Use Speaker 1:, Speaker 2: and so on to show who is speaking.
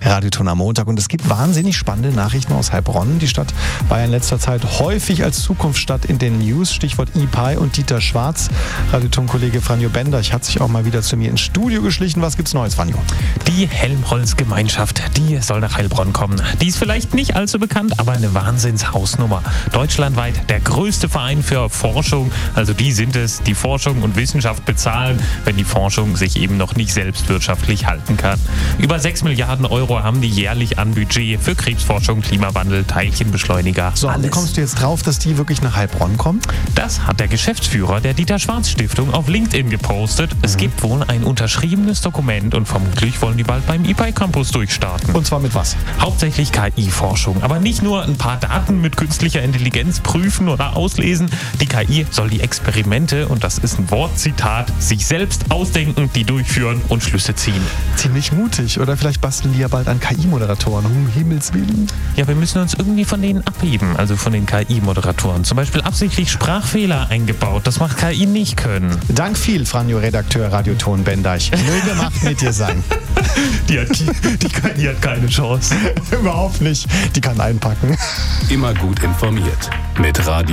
Speaker 1: Radioton am Montag. Und es gibt wahnsinnig spannende Nachrichten aus Heilbronn. Die Stadt war ja in letzter Zeit häufig als Zukunftsstadt in den News. Stichwort E-Pi und Dieter Schwarz. Radioton-Kollege Franjo Benderch hat sich auch mal wieder zu mir ins Studio geschlichen. Was gibt's Neues, Franjo?
Speaker 2: Die Helmholtz-Gemeinschaft, die soll nach Heilbronn kommen. Die ist vielleicht nicht allzu bekannt, aber eine Wahnsinnshausnummer. Deutschlandweit der größte Verein für Forschung. Also die sind es, die Forschung und Wissenschaft bezahlen, wenn die Forschung sich eben noch nicht selbst wirtschaftlich halten kann. Über 6 Milliarden Euro haben die jährlich an Budget für Krebsforschung, Klimawandel, Teilchenbeschleuniger.
Speaker 1: So,
Speaker 2: alles.
Speaker 1: Wie kommst du jetzt drauf, dass die wirklich nach Heilbronn kommen?
Speaker 2: Das hat der Geschäftsführer der Dieter-Schwarz-Stiftung auf LinkedIn gepostet. Es gibt wohl ein unterschriebenes Dokument und vermutlich wollen die bald beim E-Pi Campus durchstarten.
Speaker 1: Und zwar mit was?
Speaker 2: Hauptsächlich KI-Forschung, aber nicht nur ein paar Daten mit künstlicher Intelligenz prüfen oder auslesen. Die KI soll die Experimente, und das ist ein Wortzitat, sich selbst ausdenken, die durchführen und Schlüsse ziehen.
Speaker 1: Ziemlich mutig. Oder vielleicht basteln die ja bald an KI-Moderatoren. Himmels Willen.
Speaker 2: Ja, wir müssen uns irgendwie von denen abheben, also von den KI-Moderatoren. Zum Beispiel absichtlich Sprachfehler eingebaut. Das macht KI nicht können.
Speaker 1: Dank viel, Franjo, Redakteur Radioton Benderch. Möge Macht mit dir sein.
Speaker 2: Die KI hat keine Chance.
Speaker 1: Überhaupt nicht. Die kann einpacken.
Speaker 3: Immer gut informiert mit Radio